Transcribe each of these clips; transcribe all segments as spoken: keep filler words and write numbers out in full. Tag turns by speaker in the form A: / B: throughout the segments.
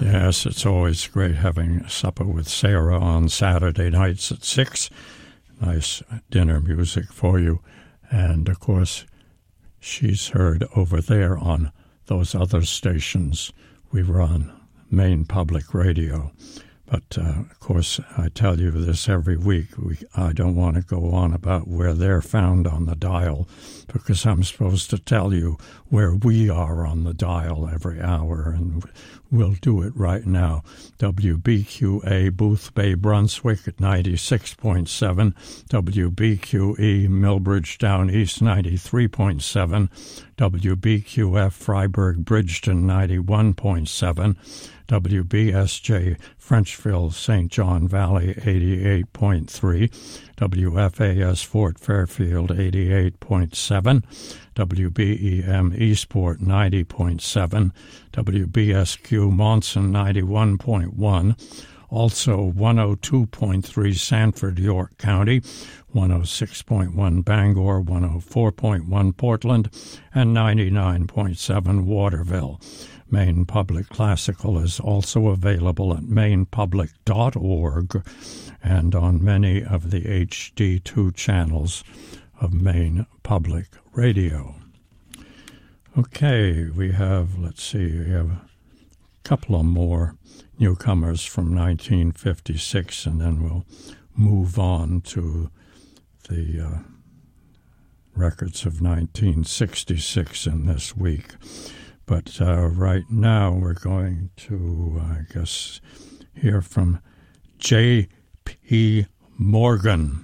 A: Yes, it's always great having supper with Sarah on Saturday nights at six. Nice dinner music for you. And, of course, she's heard over there on those other stations we run, Maine Public Radio. But, uh, of course, I tell you this every week. We, I don't want to go on about where they're found on the dial because I'm supposed to tell you where we are on the dial every hour, and we'll do it right now. W B Q A Booth Bay, Brunswick at ninety-six point seven, W B Q E Millbridge Down East ninety-three point seven, W B Q F Freiburg Bridgeton ninety-one point seven, W B S J Frenchville Saint John Valley eighty-eight point three, W F A S Fort Fairfield eighty-eight point seven, W B E M Eastport ninety point seven, W B S Q Monson ninety-one point one, also one oh two point three Sanford, York County, one oh six point one Bangor, one oh four point one Portland, and ninety-nine point seven Waterville. Maine Public Classical is also available at maine public dot org and on many of the H D two channels of Maine Public Radio. Okay, we have, let's see, we have a couple of more newcomers from nineteen fifty-six, and then we'll move on to the uh, records of nineteen sixty-six in this week. But uh, right now we're going to, uh, I guess, hear from J P Morgan.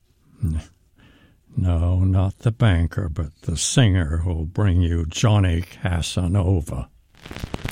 A: No, not the banker, but the singer who'll bring you Johnny Casanova.